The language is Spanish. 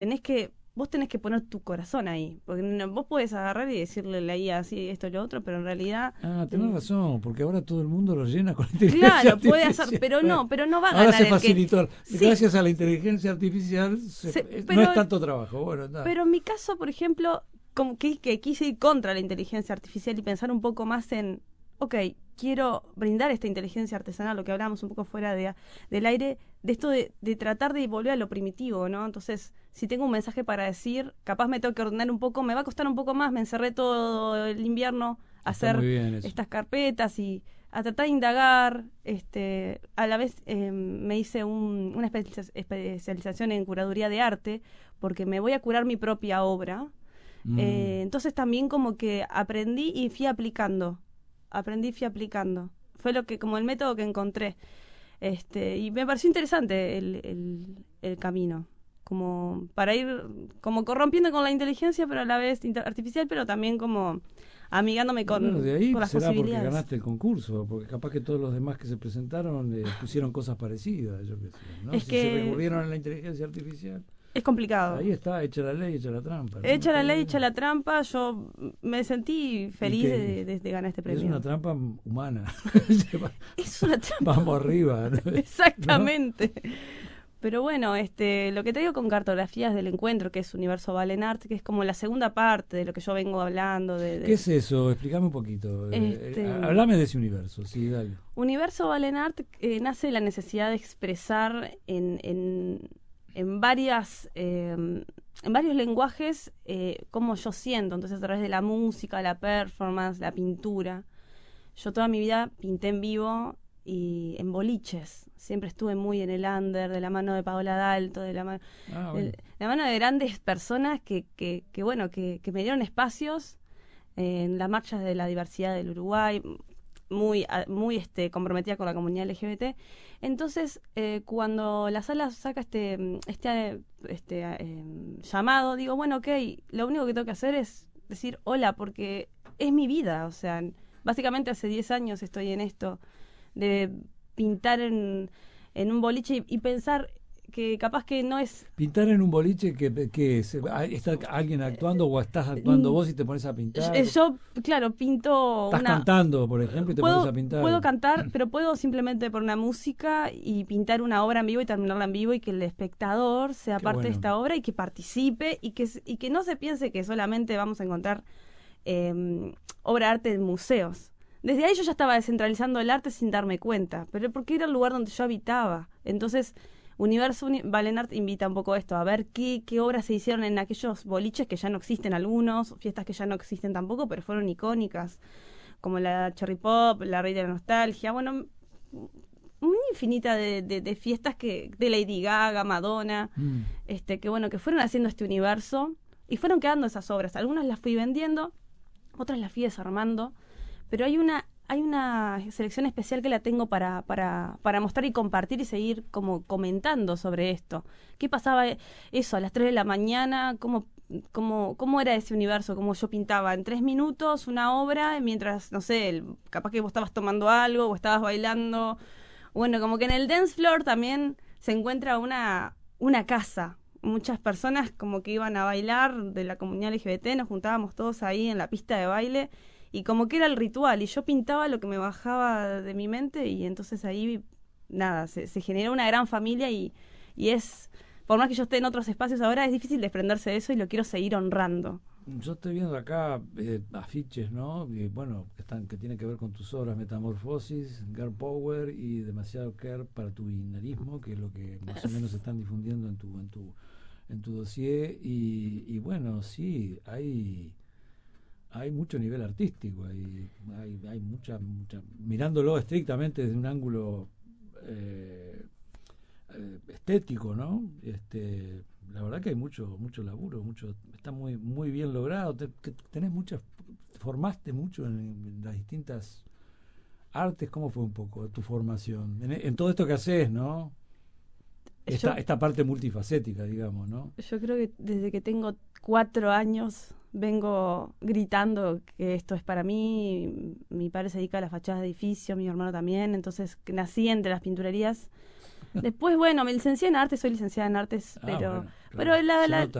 vos tenés que poner tu corazón ahí, porque vos podés agarrar y decirle a la IA así, esto y lo otro, pero en realidad... Ah, tenés razón, porque ahora todo el mundo lo llena con inteligencia Claro, puede hacer, artificial. pero no va a Ahora ganar se el que... facilitó. Sí, Gracias a la inteligencia artificial no pero, es tanto trabajo. Bueno, está. pero en mi caso, por ejemplo, como que quise ir contra la inteligencia artificial y pensar un poco más en, ok, quiero brindar esta inteligencia artesanal, lo que hablábamos un poco fuera del aire, de esto de tratar de volver a lo primitivo, ¿no? Entonces, si tengo un mensaje para decir, capaz me tengo que ordenar un poco, me va a costar un poco más, me encerré todo el invierno a Está muy hacer bien eso. estas carpetas y a tratar de indagar, a la vez me hice una especialización en curaduría de arte, porque me voy a curar mi propia obra. Mm. Entonces también como que aprendí y fui aplicando. Fui aplicando. Fue como el método que encontré. Y me pareció interesante el camino. Como para ir como corrompiendo con la inteligencia, pero a la vez artificial, pero también como amigándome Y bueno, de con ahí las será porque posibilidades. ganaste el concurso, porque capaz que todos los demás que se presentaron pusieron cosas parecidas, yo qué sé, ¿no? Es Si se que recurrieron a la inteligencia artificial, es complicado. ahí está, hecha la ley, hecha la trampa, ¿no? Hecha Está la ley, hecha bien. la trampa, yo me sentí Y feliz que de ganar este y es una premio. trampa humana. Es una trampa. Vamos arriba, ¿no? Exactamente. Pero bueno, lo que traigo con cartografías del encuentro, que es Universo Valenart, que es como la segunda parte de lo que yo vengo hablando, ¿Qué es eso? Explícame un poquito. este Hablame de ese universo, sí, dale. Universo Valenart nace de la necesidad de expresar en varios lenguajes cómo yo siento, entonces a través de la música, la performance, la pintura. Yo toda mi vida pinté en vivo y en boliches. Siempre estuve muy en el under, de la mano de Paola Dalto, Ah, bueno. de la mano de grandes personas que me dieron espacios en las marchas de la diversidad del Uruguay, muy comprometida con la comunidad LGBT. Entonces, cuando la sala saca llamado, digo, bueno, ok, lo único que tengo que hacer es decir hola, porque es mi vida, o sea, básicamente hace 10 años estoy en esto, de pintar en un boliche y pensar que capaz que no es... Pintar en un boliche que está alguien actuando o estás actuando mm, vos y te pones a pintar. Yo, claro, pinto Estás cantando, por ejemplo, y te pones a pintar. puedo cantar, pero puedo simplemente poner una música y pintar una obra en vivo y terminarla en vivo y que el espectador sea Qué parte de bueno. esta obra y que participe y que no se piense que solamente vamos a encontrar obra de arte en museos. Desde ahí yo ya estaba descentralizando el arte sin darme cuenta, pero porque era el lugar donde yo habitaba. Entonces, Valenart invita un poco a esto, a ver qué obras se hicieron en aquellos boliches que ya no existen algunos, fiestas que ya no existen tampoco, pero fueron icónicas, como la Cherry Pop, la Rey de la Nostalgia, bueno, una infinita de fiestas de Lady Gaga, Madonna, Mm. que bueno, que fueron haciendo este universo y fueron quedando esas obras. Algunas las fui vendiendo, otras las fui desarmando, pero hay una selección especial que la tengo para mostrar y compartir y seguir como comentando sobre esto. ¿Qué pasaba eso a las 3 de la mañana? ¿Cómo era ese universo? ¿Cómo yo pintaba en 3 minutos una obra mientras, no sé, capaz que vos estabas tomando algo o estabas bailando? Bueno, como que en el dance floor también se encuentra una casa. Muchas personas como que iban a bailar de la comunidad LGBT, nos juntábamos todos ahí en la pista de baile y como que era el ritual y yo pintaba lo que me bajaba de mi mente y entonces ahí nada, se generó una gran familia y por más que yo esté en otros espacios ahora, es difícil desprenderse de eso y lo quiero seguir honrando. Yo estoy viendo acá afiches, ¿no? Bueno, que tienen que ver con tus obras Metamorfosis, Girl Power y Demasiado Care para tu binarismo, que es lo que más o menos están difundiendo en tu dossier. Y bueno, sí, hay mucho nivel artístico, hay mucha, mirándolo estrictamente desde un ángulo eh, estético, ¿no? La verdad que hay mucho laburo, está muy bien logrado. Tenés te formaste mucho en las distintas artes. ¿Cómo fue un poco tu formación? En todo esto que haces, ¿no? Yo, Esta parte multifacética, digamos, ¿no? yo creo que desde que tengo 4 años vengo gritando que esto es para mí. Mi padre se dedica a las fachadas de edificios, mi hermano también, entonces nací entre las pinturerías. Después, bueno, me licencié en artes, soy licenciada en artes, Ah, bueno, pero claro. Se nota.